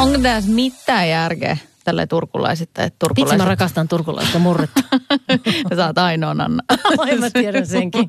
Onko tässä mitään järkeä tälle turkulaisittain? Vitsi, mä rakastan turkulaista murretta. Sä oot ainoa, Anna. Ai, mä tiedän senkin.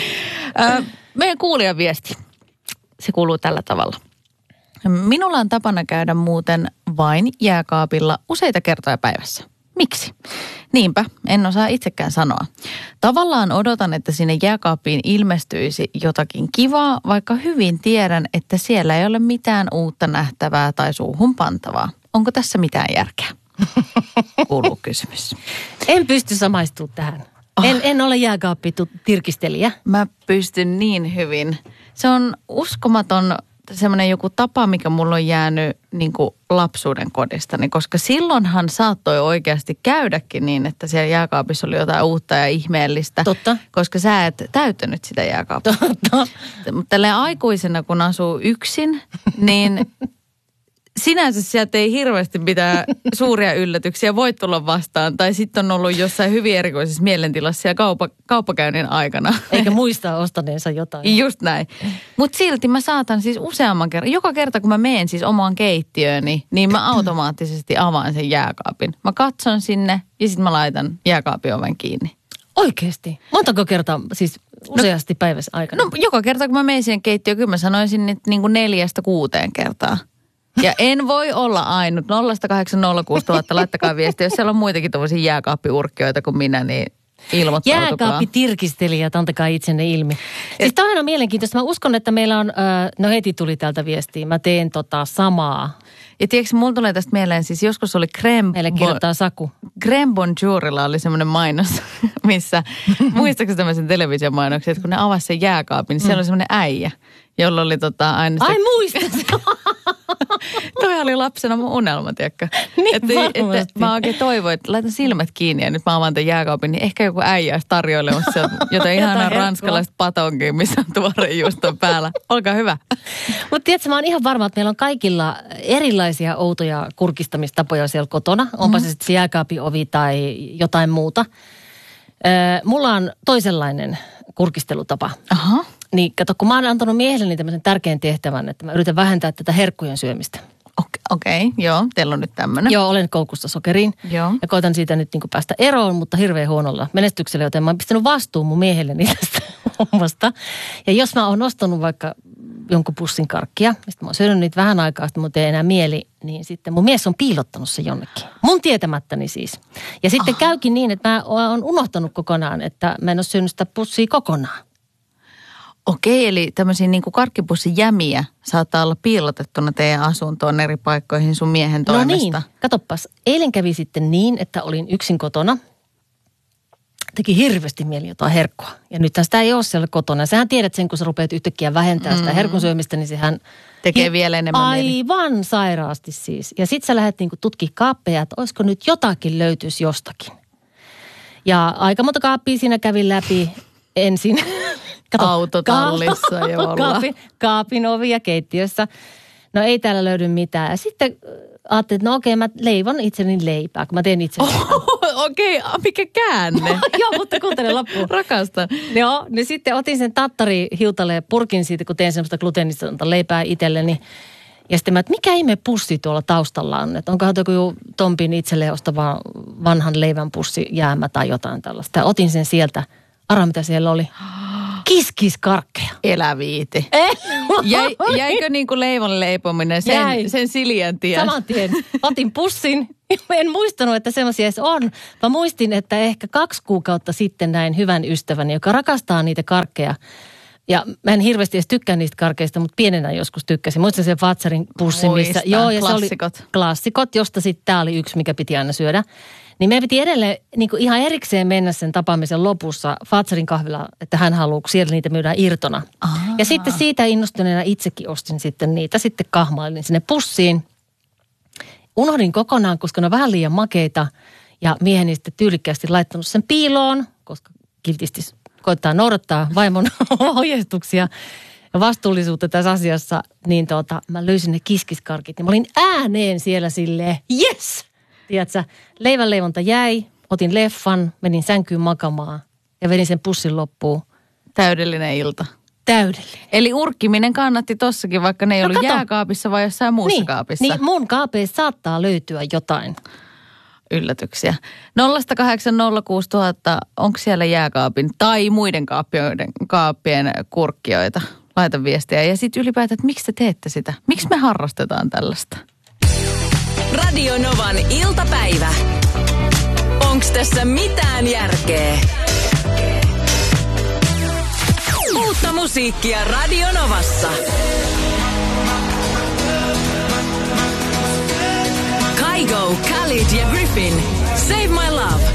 Meidän kuulijan viesti. Se kuuluu tällä tavalla. Minulla on tapana käydä muuten vain jääkaapilla useita kertoja päivässä. Miksi? Niinpä, en osaa itsekään sanoa. Tavallaan odotan, että sinne jääkaappiin ilmestyisi jotakin kivaa, vaikka hyvin tiedän, että siellä ei ole mitään uutta nähtävää tai suuhun pantavaa. Onko tässä mitään järkeä? Kuuluu kysymys. En pysty samaistumaan tähän. En ole jääkaappitirkistelijä. Mä pystyn niin hyvin. Se on uskomaton semmoinen joku tapa, mikä mulla on jäänyt niin kuin lapsuuden kodistani, koska silloinhan saattoi oikeasti käydäkin niin, että siellä jääkaapissa oli jotain uutta ja ihmeellistä. Totta. Koska sä et täyttänyt sitä jääkaappia. Totta. Mutta tälleen aikuisena, kun asuu yksin, niin sinänsä sieltä ei hirveästi mitään suuria yllätyksiä voi tulla vastaan. Tai sitten on ollut jossain hyvin erikoisessa mielentilassa siellä kauppakäynnin aikana. Eikä muista ostaneensa jotain. Just näin. Mutta silti mä saatan siis useamman kerran, joka kerta kun mä menen siis omaan keittiööni, niin mä automaattisesti avaan sen jääkaapin. Mä katson sinne ja sitten mä laitan jääkaapin oven kiinni. Oikeesti? Montako kertaa siis useasti päivässä aikana? No joka kerta kun mä menen siihen keittiöön, kyllä mä sanoisin, että niin kuin 4-6 kertaa. Ja en voi olla ainut. 0806000, laittakaa viestiä. Jos siellä on muitakin tuollaisia jääkaappiurkkioita kuin minä, niin ilmoittautukaa. Jääkaappitirkistelijät, antakaa itsenne ilmi. Siis tämä on aina mielenkiintoista. Mä uskon, että meillä on, no heti tuli täältä viestiä. Mä teen samaa. Ja tiedätkö, mulla tulee tästä mieleen, siis joskus oli Meille kirjoittaa Saku. Crème Bonjourilla oli semmoinen mainos, missä, muistatko tämmöisen televisiomainoksen, että kun ne avasi sen jääkaapin, niin siellä oli semmoinen äijä, jolla oli aina se... Ai muistat! Toi oli lapsena mun unelma, tiedätkö? Niin että mä oikein toivoin, että laitan silmät kiinni ja nyt mä avaan tämän jääkaapin, niin ehkä joku äijä olisi tarjoilemassa jotain ihanaa ranskalaista patonkia, missä on tuore juuston päällä. Olkaa hyvä. Mutta tiedätkö, mä oon ihan varma, että meillä on kaikilla erilaisia outoja kurkistamistapoja siellä kotona. Onpa se sitten jääkaapiovi tai jotain muuta. Mulla on toisenlainen kurkistelutapa. Aha. Niin kato, kun mä oon antanut miehelleni tämmöisen tärkeän tehtävän, että mä yritän vähentää tätä herkkujen syömistä. Okei, joo, teillä on nyt tämmöinen. Joo, olen koukussa sokeriin. Joo. Ja koitan siitä nyt niin kuin päästä eroon, mutta hirveän huonolla menestyksellä, joten mä oon pistänyt vastuun mun miehelleni tästä hommasta. Ja jos mä oon ostanut vaikka jonkun pussin karkkia, mistä mä oon syönyt niitä vähän aikaa, sitten mun ei enää mieli, niin sitten mun mies on piilottanut se jonnekin. Mun tietämättäni siis. Ja sitten käykin niin, että mä oon unohtanut kokonaan, että mä en ole syönyt sitä pussia kokonaan. Okei, eli tämmöisiä niin kuin karkkipussijämiä saattaa olla piilotettuna teidän asuntoon eri paikkoihin sun miehen toimesta. No niin, katoppas. Eilen kävi sitten niin, että olin yksin kotona. Teki hirveästi mieli jotain herkkua. Ja nythän sitä ei ole siellä kotona. Sähän tiedät sen, kun sä rupeat yhtäkkiä vähentämään sitä herkun syömistä, niin sehän... Tekee vielä enemmän aivan sairaasti siis. Ja sit sä lähdet niinku tutkimaan kaappeja, että olisiko nyt jotakin löytyisi jostakin. Ja aika monta kaappia siinä kävin läpi ensin... Kato, autotallissa jo ollaan. Kaapin ovi ja keittiössä. No ei täällä löydy mitään. Ja sitten ajattelin, että no okei, mä leivon itseni leipää, kun mä teen itse leipää. Okei, mikä käänne. Joo, mutta kuuntele loppuun. Rakastan. Joo, niin sitten otin sen tattarihiutaleen purkin siitä, kun teen semmoista gluteenitonta leipää itselleni. Ja sitten mä, että mikä ihme pussi tuolla taustalla on? Että onkohan joku Tompin itselleen ostava vanhan leivän pussi jäämä tai jotain tällaista. Ja otin sen sieltä. Arva, mitä siellä oli? Kiskiskarkkeja. Eläviiti. Jäikö niin kuin leivon leipominen sen Siljän tien? Saman tien. Otin pussin. En muistanut, että semmoisia edes on. Mä muistin, että ehkä 2 kuukautta sitten näin hyvän ystäväni, joka rakastaa niitä karkkeja. Ja mä en hirveästi edes tykkää niistä karkeista, mutta pienenä joskus tykkäsin. Muistan sen Fatsarin pussin, missä... Joo, ja klassikot. Se oli klassikot, josta sitten tää oli yksi, mikä piti aina syödä. Niin meidän piti edelleen niin kuin ihan erikseen mennä sen tapaamisen lopussa Fatsarin kahvilaan, että hän haluaa, kun siellä niitä myydään irtona. Ja sitten siitä innostuneena itsekin ostin sitten niitä, sitten kahmailin sinne pussiin. Unohdin kokonaan, koska ne on vähän liian makeita ja mieheni sitten tyylikkäästi laittanut sen piiloon, koska kiltisti koittaa noudattaa vaimon ohjeistuksia ja vastuullisuutta tässä asiassa, niin mä löysin ne kiskiskarkit ja mä olin ääneen siellä silleen, yes! Tiedätkö, leivänleivonta jäi, otin leffan, menin sänkyyn makamaan ja vedin sen pussin loppuun. Täydellinen ilta. täydellinen. Eli urkkiminen kannatti tossakin, vaikka ne ei ollut jääkaapissa vai jossain muussa kaapissa. Niin, mun kaapeissa saattaa löytyä jotain. Yllätyksiä. 0806000, onko siellä jääkaapin tai muiden kaappien kurkkioita? Laita viestiä. Ja sitten ylipäätään, että miksi te teette sitä? Miksi me harrastetaan tällaista? Radio Novan iltapäivä. Onks tässä mitään järkeä? Uutta musiikkia Radio Novassa. Kygo, Khalid ja Griffin. Save My Love.